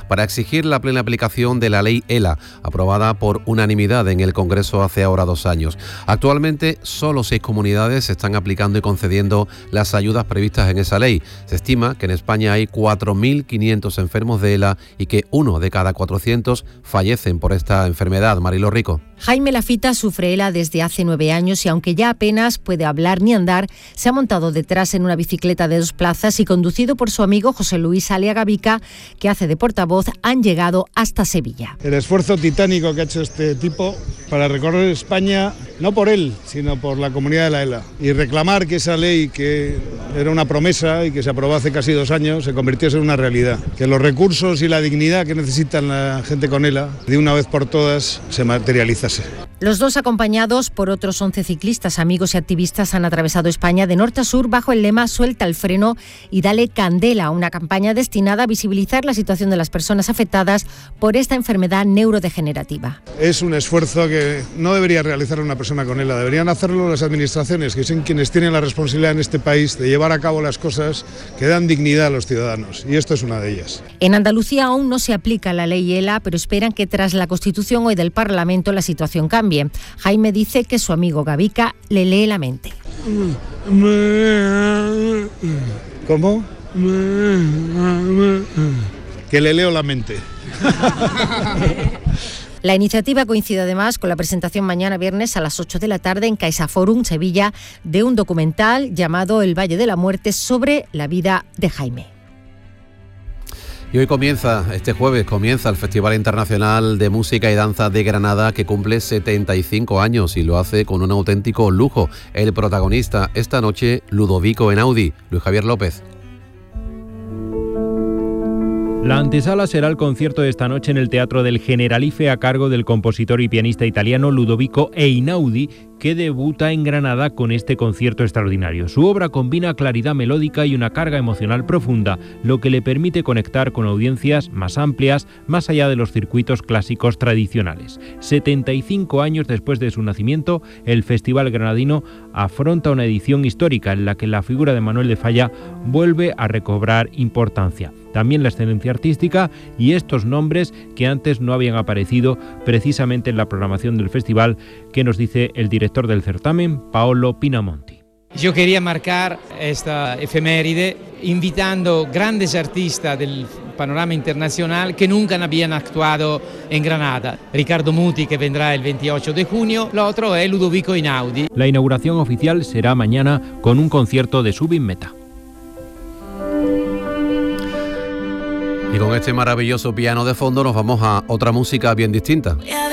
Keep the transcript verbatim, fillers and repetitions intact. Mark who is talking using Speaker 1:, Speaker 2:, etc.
Speaker 1: para exigir la plena aplicación de la ley ELA, aprobada por unanimidad en el Congreso hace ahora dos años. Actualmente, solo seis comunidades están aplicando y concediendo las ayudas previstas en esa ley. Se estima que en España hay cuatro mil quinientos enfermos de ELA y que uno de cada cuatrocientos fallecen por esta enfermedad. Mariló Rico.
Speaker 2: Jaime Lafita sufre ELA desde hace nueve años y aunque ya apenas puede hablar ni andar, se ha montado detrás en una bicicleta de dos plazas y conducido por su amigo José Luis Aliaga Vica, que hace de portavoz, han llegado hasta Sevilla.
Speaker 3: El esfuerzo titánico que ha hecho este tipo para recorrer España, no por él, sino por la comunidad de la ELA, y reclamar que esa ley, que era una promesa y que se aprobó hace casi dos años, se convirtiese en una realidad. Que los recursos y la dignidad que necesitan la gente con ELA, de una vez por todas, se materializase.
Speaker 2: Los dos, acompañados por otros once ciclistas, amigos y activistas, han atravesado España de norte a sur bajo el lema Suelta el freno y dale candela, una campaña destinada a visibilizar la situación de las personas afectadas por esta enfermedad neurodegenerativa.
Speaker 3: Es un esfuerzo que no debería realizar una persona con ELA, deberían hacerlo las administraciones, que son quienes tienen la responsabilidad en este país de llevar a cabo las cosas que dan dignidad a los ciudadanos, y esto es una de ellas.
Speaker 2: En Andalucía aún no se aplica la ley ELA, pero esperan que tras la constitución hoy del Parlamento la situación cambie. Jaime dice que su amigo Gavica le lee la mente.
Speaker 3: ¿Cómo? Que le leo la mente.
Speaker 2: La iniciativa coincide además con la presentación mañana viernes a las ocho de la tarde en CaixaForum, Sevilla, de un documental llamado El Valle de la Muerte sobre la vida de Jaime.
Speaker 1: Y hoy comienza, este jueves, comienza el Festival Internacional de Música y Danza de Granada, que cumple setenta y cinco años y lo hace con un auténtico lujo. El protagonista esta noche, Ludovico Einaudi. Luis Javier López.
Speaker 4: La antesala será el concierto de esta noche en el Teatro del Generalife a cargo del compositor y pianista italiano Ludovico Einaudi, que debuta en Granada con este concierto extraordinario. Su obra combina claridad melódica y una carga emocional profunda, lo que le permite conectar con audiencias más amplias, más allá de los circuitos clásicos tradicionales. setenta y cinco años después de su nacimiento, el Festival Granadino afronta una edición histórica en la que la figura de Manuel de Falla vuelve a recobrar importancia. También la excelencia artística y estos nombres que antes no habían aparecido precisamente en la programación del festival, que nos dice el director del certamen, Paolo Pinamonti.
Speaker 5: Yo quería marcar esta efeméride invitando grandes artistas del panorama internacional que nunca habían actuado en Granada. Riccardo Muti, que vendrá el veintiocho de junio, el otro es Ludovico Einaudi.
Speaker 4: La inauguración oficial será mañana con un concierto de Subin Meta.
Speaker 1: Y con este maravilloso piano de fondo nos vamos a otra música bien distinta.